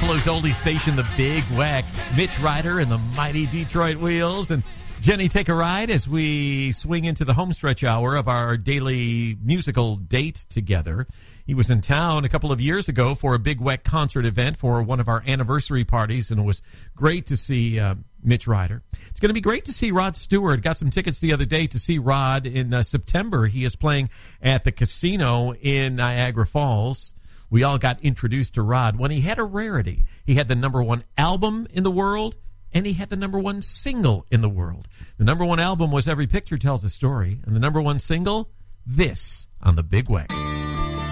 Buffalo's oldie station, the Big Weck. Mitch Ryder and the mighty Detroit Wheels. And Jenny, take a ride as we swing into the homestretch hour of our daily musical date together. He was in town a couple of years ago for a Big Weck concert event for one of our anniversary parties, and it was great to see Mitch Ryder. It's going to be great to see Rod Stewart. Got some tickets the other day to see Rod in September. He is playing at the Casino in Niagara Falls. We all got introduced to Rod when he had a rarity. He had the #1 album in the world, and he had the #1 single in the world. The #1 album was Every Picture Tells a Story, and the #1 single, this on the Big Weck.